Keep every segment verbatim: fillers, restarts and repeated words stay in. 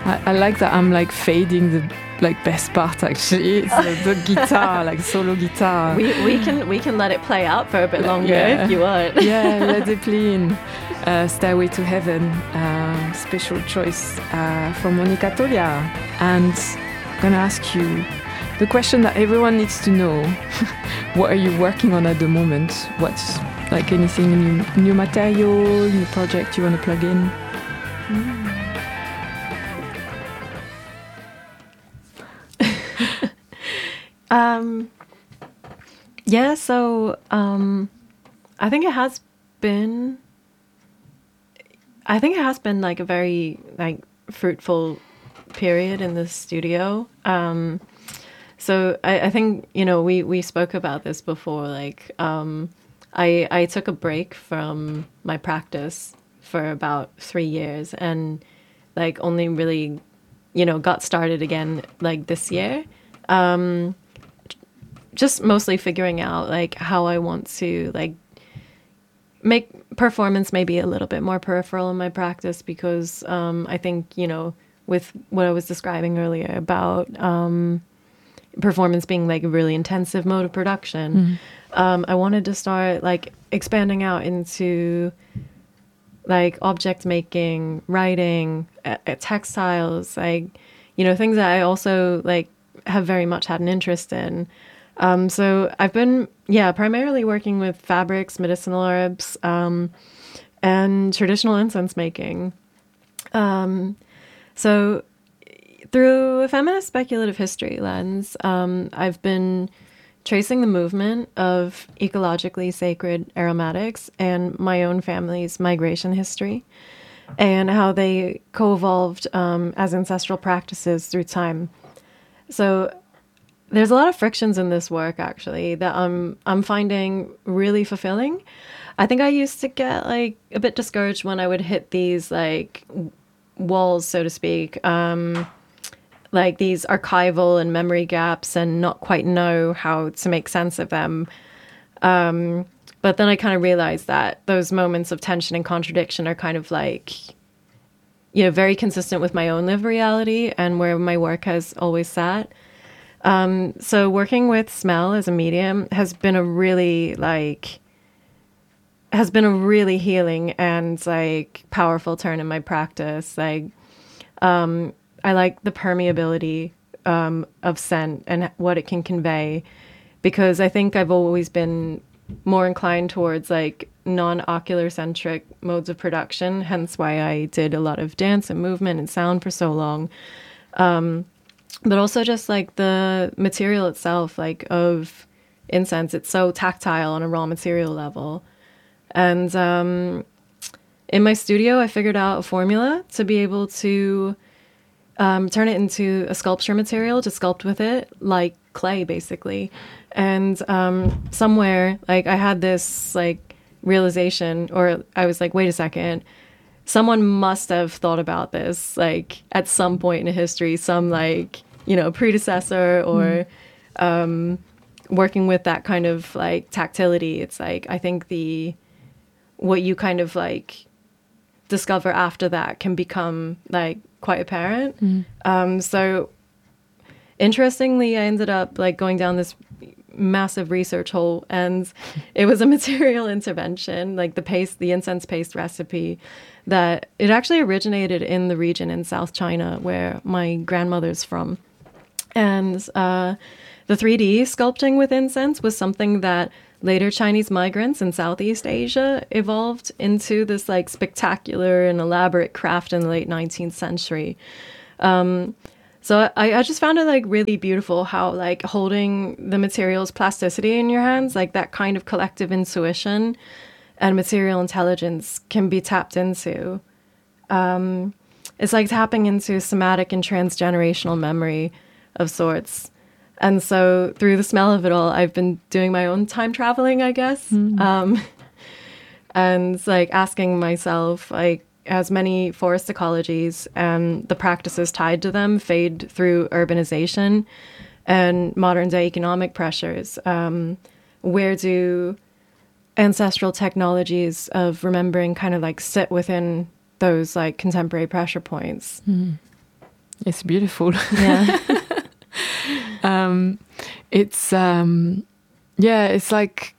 I, I like that I'm like fading the like best part actually. It's the, the guitar, like solo guitar. We we can we can let it play out for a bit longer yeah. if you want. Yeah, Led Zeppelin, uh, Stairway to Heaven, uh, special choice uh, from Monica Toglia. And I'm gonna ask you the question that everyone needs to know. What are you working on at the moment? What's like anything new, new material, new project you want to plug in? Mm. um, yeah, so um, I think it has been. I think it has been like a very like fruitful period in the studio. Um, so I, I think you know we we spoke about this before. Like um, I I took a break from my practice for about three years and like only really you know got started again like this year. Um, just mostly figuring out like how I want to like make performance maybe a little bit more peripheral in my practice because um, I think, you know, with what I was describing earlier about um, performance being like a really intensive mode of production, mm-hmm. um, I wanted to start like expanding out into like object making, writing, uh, textiles, like, you know, things that I also like have very much had an interest in. Um, so I've been, yeah, primarily working with fabrics, medicinal herbs, um, and traditional incense making. Um, so through a feminist speculative history lens, um, I've been tracing the movement of ecologically sacred aromatics and my own family's migration history and how they co-evolved um, as ancestral practices through time. So there's a lot of frictions in this work, actually, that I'm I'm finding really fulfilling. I think I used to get like a bit discouraged when I would hit these like walls, so to speak, um, like these archival and memory gaps, and not quite know how to make sense of them. Um, but then I kind of realized that those moments of tension and contradiction are kind of like, you know, very consistent with my own lived reality and where my work has always sat. Um, so working with smell as a medium has been a really like, has been a really healing and like powerful turn in my practice. Like, um, I like the permeability, um, of scent and what it can convey, because I think I've always been more inclined towards like non-ocular centric modes of production, hence why I did a lot of dance and movement and sound for so long. Um, But also just like the material itself, like of incense, it's so tactile on a raw material level. And um, in my studio, I figured out a formula to be able to um, turn it into a sculpture material, to sculpt with it like clay, basically. And um, somewhere, like I had this like realization, or I was like, wait a second. Someone must have thought about this, like at some point in history, some like, you know, predecessor or mm. um, working with that kind of like tactility. It's like, I think the, what you kind of like discover after that can become like quite apparent. Mm. Um, so interestingly, I ended up like going down this massive research hole, and it was a material intervention, like the paste, the incense paste recipe, that it actually originated in the region in South China where my grandmother's from. And uh, the three D sculpting with incense was something that later Chinese migrants in Southeast Asia evolved into this like spectacular and elaborate craft in the late nineteenth century. Um, so I, I just found it like really beautiful how like holding the material's plasticity in your hands, like that kind of collective intuition and material intelligence can be tapped into. Um, it's like tapping into somatic and transgenerational memory of sorts. And so through the smell of it all, I've been doing my own time traveling, I guess. Mm. Um, and like asking myself, like, as many forest ecologies and the practices tied to them fade through urbanization and modern day economic pressures, um, where do ancestral technologies of remembering kind of like sit within those like contemporary pressure points? Mm. It's beautiful. Yeah. um, it's um, yeah, it's like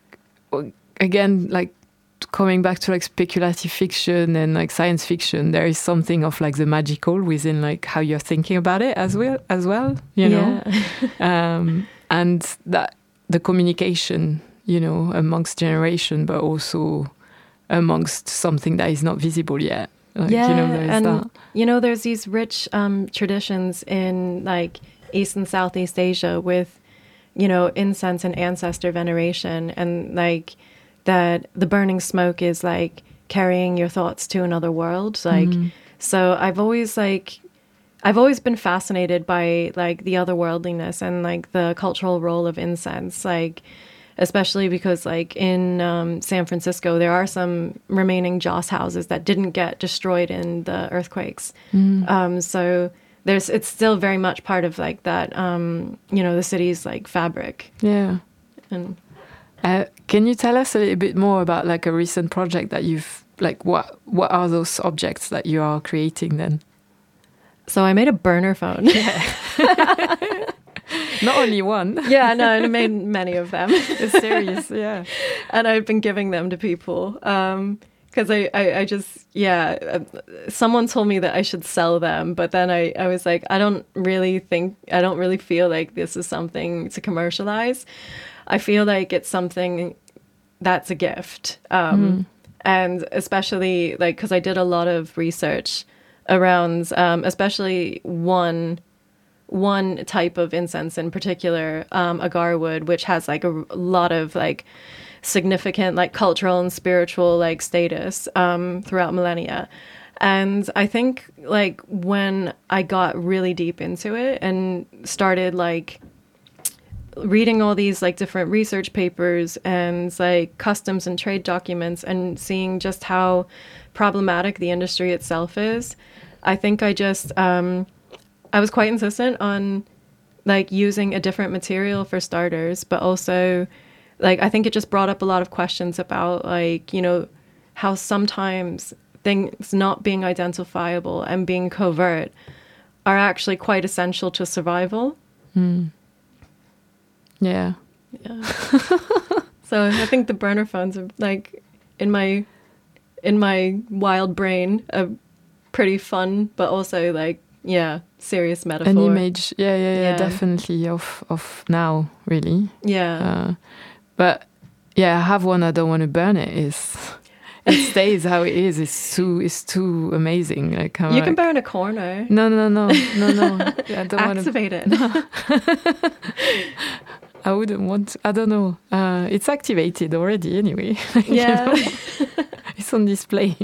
again like coming back to like speculative fiction and like science fiction. There is something of like the magical within like how you're thinking about it as well. As well, you know, yeah. um, and that the communication, you know, amongst generation, but also amongst something that is not visible yet. Like, yeah, you know, there's and that. you know, there's these rich um, traditions in like East and Southeast Asia with, you know, incense and ancestor veneration, and like that the burning smoke is like carrying your thoughts to another world. Like, mm. so I've always like, I've always been fascinated by like the otherworldliness and like the cultural role of incense, like. Especially because, like, in um, San Francisco, there are some remaining joss houses that didn't get destroyed in the earthquakes. Mm. Um, so there's it's still very much part of, like, that, um, you know, the city's, like, fabric. Yeah. And uh, can you tell us a little bit more about, like, a recent project that you've, like, what what are those objects that you are creating then? So I made a burner phone. Yeah. Not only one. Yeah, no, I made many of them. It's serious, yeah. And I've been giving them to people. Because um, I, I, I just, yeah, uh, someone told me that I should sell them. But then I, I was like, I don't really think, I don't really feel like this is something to commercialize. I feel like it's something that's a gift. Um, mm. And especially, like, because I did a lot of research around, um, especially one... one type of incense in particular, um, agar wood, which has like a, a lot of like significant like cultural and spiritual like status um, throughout millennia. And I think like when I got really deep into it and started like reading all these like different research papers and like customs and trade documents and seeing just how problematic the industry itself is, I think I just... Um, I was quite insistent on like using a different material for starters, but also like I think it just brought up a lot of questions about like, you know, how sometimes things not being identifiable and being covert are actually quite essential to survival. Mm. Yeah. Yeah. So I think the burner phones are like in my in my wild brain a pretty fun, but also like yeah, serious metaphor. An image, yeah, yeah, yeah, yeah. definitely of of now, really. Yeah. Uh, but yeah, I have one. I don't want to burn it. Is it stays how it is? It's too, it's too amazing. Like I'm you like, can burn a corner. No, no, no, no, no. I don't Activate wanna, it. No. I wouldn't want. To, I don't know. Uh, it's activated already anyway. Yeah. You know? It's on display.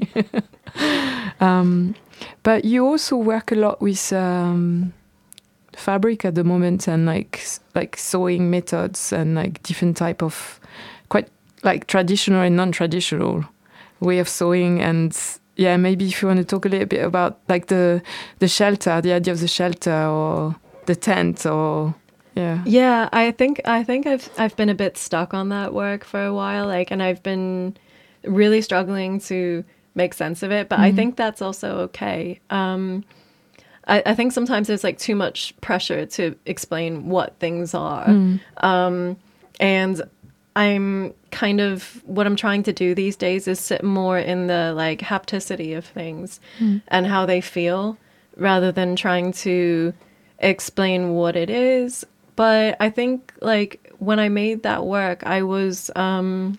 um, But you also work a lot with um, fabric at the moment and like like sewing methods and like different type of quite like traditional and non-traditional way of sewing. And yeah, maybe if you want to talk a little bit about like the the shelter, the idea of the shelter or the tent or yeah. Yeah, I think I think I've I've been a bit stuck on that work for a while, like, and I've been really struggling to make sense of it, but mm-hmm. I think that's also okay. Um, I, I think sometimes there's like too much pressure to explain what things are. Mm. Um, and I'm kind of, what I'm trying to do these days is sit more in the like hapticity of things mm. and how they feel rather than trying to explain what it is. But I think like when I made that work, I was... Um,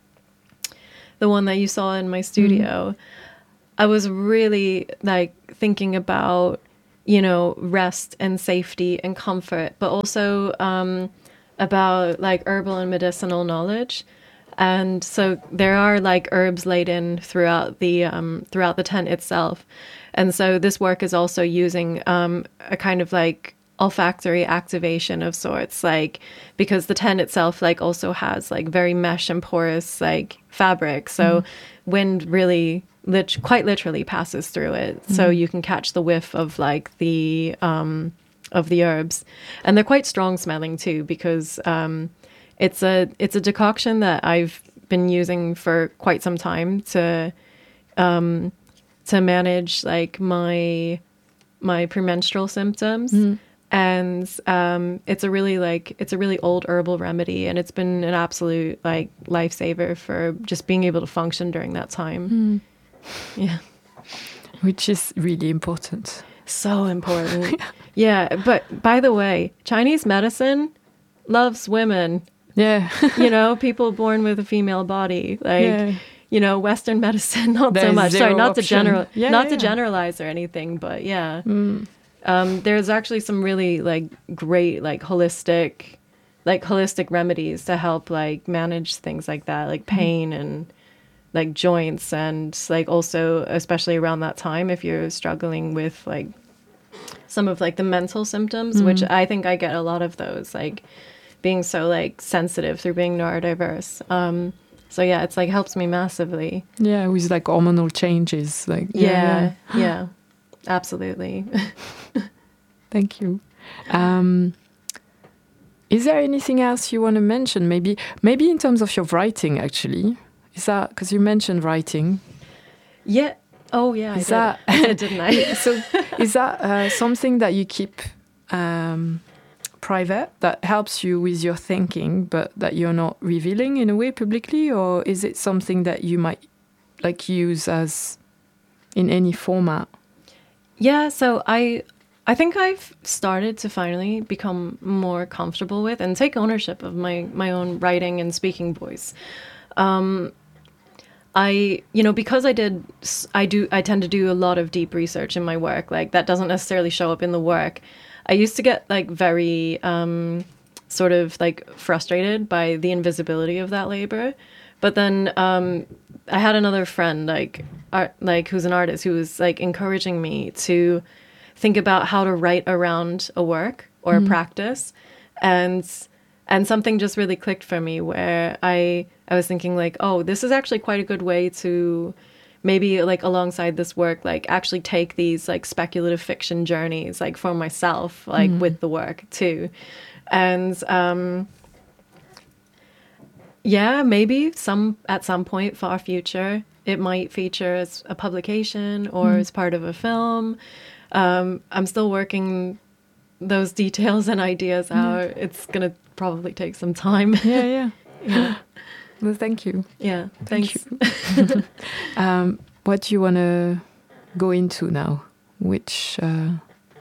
the one that you saw in my studio, mm. I was really like thinking about, you know, rest and safety and comfort, but also um, about like herbal and medicinal knowledge. And so there are like herbs laid in throughout the um, throughout the tent itself. And so this work is also using um, a kind of like olfactory activation of sorts, like because the tent itself like also has like very mesh and porous like fabric, so mm. wind really lit- quite literally passes through it, mm. so you can catch the whiff of like the um of the herbs, and they're quite strong smelling too, because um it's a it's a decoction that I've been using for quite some time to um to manage like my my premenstrual symptoms. Mm. And um, it's a really like it's a really old herbal remedy, and it's been an absolute like lifesaver for just being able to function during that time. Mm. Yeah, Which is really important. so important. Yeah, but by the way, Chinese medicine loves women. Yeah. You know, people born with a female body, like. Yeah. You know, Western medicine, not so There's much. zero Sorry, not to option. general, Yeah, not yeah. to generalize or anything, but yeah. Mm. Um, there's actually some really like great like holistic, like holistic remedies to help like manage things like that, like pain and like joints, and like also especially around that time if you're struggling with like some of like the mental symptoms, Mm. which I think I get a lot of those, like being so like sensitive through being neurodiverse. Um, so yeah, it's like helps me massively. Yeah, with like hormonal changes. Like Yeah, yeah, absolutely. Thank you. Um, is there anything else you want to mention? Maybe, maybe in terms of your writing, actually. Is that because you mentioned writing? Yeah. Oh yeah, Is I that did. I did, didn't I? so? Is that uh, something that you keep um, private that helps you with your thinking, but that you're not revealing in a way publicly, or is it something that you might like use as in any format? Yeah. So I. I think I've started to finally become more comfortable with and take ownership of my, my own writing and speaking voice. Um, I, you know, because I did, I do, I tend to do a lot of deep research in my work. Like that doesn't necessarily show up in the work. I used to get like very um, sort of like frustrated by the invisibility of that labor. But then um, I had another friend, like, art, like who's an artist, who was like encouraging me to think about how to write around a work or a practice, and and something just really clicked for me where I I was thinking like, oh, this is actually quite a good way to maybe like alongside this work, like actually take these like speculative fiction journeys like for myself, like mm. with the work too. And um yeah, maybe some at some point far future it might feature as a publication or mm. as part of a film. Um, I'm still working those details and ideas out. Yeah. It's going to probably take some time. Yeah, yeah. yeah. Well, thank you. Yeah, thank thanks. you. um, what do you want to go into now? Which uh,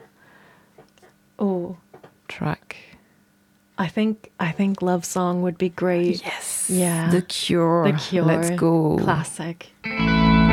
oh track? I think I think Love Song would be great. Yes. Yeah. The Cure. The Cure. Let's go. Classic.